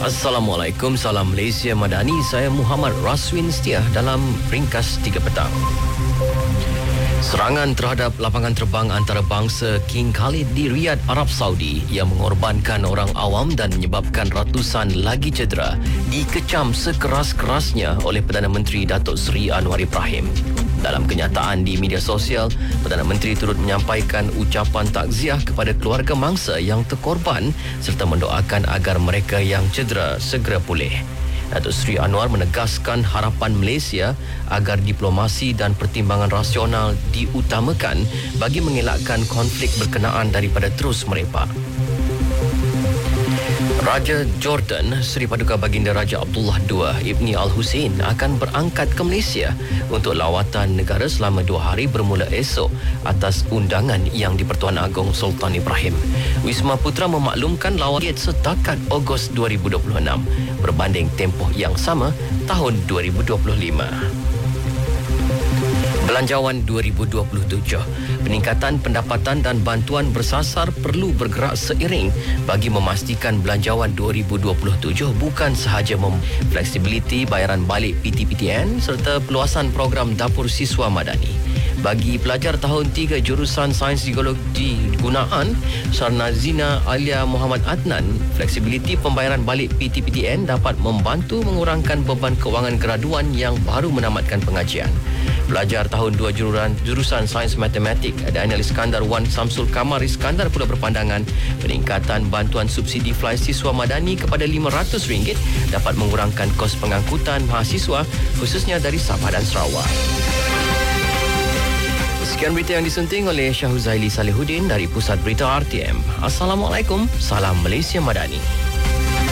Assalamualaikum, salam Malaysia Madani. Saya Muhammad Raswin Setia dalam ringkas 3 petang. Serangan terhadap lapangan terbang antarabangsa King Khalid di Riyadh, Arab Saudi yang mengorbankan orang awam dan menyebabkan ratusan lagi cedera dikecam sekeras-kerasnya oleh Perdana Menteri Datuk Seri Anwar Ibrahim. Dalam kenyataan di media sosial, Perdana Menteri turut menyampaikan ucapan takziah kepada keluarga mangsa yang terkorban serta mendoakan agar mereka yang cedera segera pulih. Datuk Seri Anwar menegaskan harapan Malaysia agar diplomasi dan pertimbangan rasional diutamakan bagi mengelakkan konflik berkenaan daripada terus merepak. Raja Jordan, Seri Paduka Baginda Raja Abdullah II Ibni Al-Hussein akan berangkat ke Malaysia untuk lawatan negara selama 2 hari bermula esok atas undangan yang di-Pertuan Agong Sultan Ibrahim. Wisma Putra memaklumkan lawatan setakat Ogos 2026 berbanding tempoh yang sama tahun 2025. Belanjawan 2027. Peningkatan pendapatan dan bantuan bersasar perlu bergerak seiring bagi memastikan belanjawan 2027 bukan sahaja fleksibiliti bayaran balik PTPTN serta perluasan program dapur siswa madani. Bagi pelajar tahun 3 jurusan Sains Geologi Gunaan, Sarnazina Alia Muhammad Adnan, fleksibiliti pembayaran balik PTPTN dapat membantu mengurangkan beban kewangan graduan yang baru menamatkan pengajian. Pelajar tahun 2 jurusan Sains Matematik Daniel Iskandar Wan Samsul Kamar Iskandar pula berpandangan peningkatan bantuan subsidi fly siswa madani kepada RM500 dapat mengurangkan kos pengangkutan mahasiswa khususnya dari Sabah dan Sarawak. Sekian berita yang disunting oleh Syahuzaili Salihuddin dari Pusat Berita RTM. Assalamualaikum, salam Malaysia Madani.